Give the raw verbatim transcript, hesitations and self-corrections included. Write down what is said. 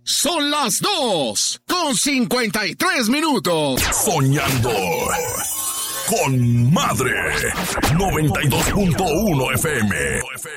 Son las dos con cincuenta y tres minutos. Soñando con Madre. noventa y dos punto uno F M.